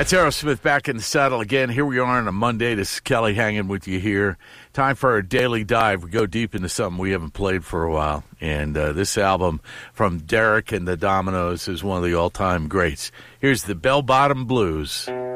That's Aerosmith back in the saddle again. Here we are on a Monday. This is Kelly hanging with you here. Time for our daily dive. We go deep into something we haven't played for a while. And this album from Derek and the Dominoes is one of the all-time greats. Here's the Bell Bottom Blues.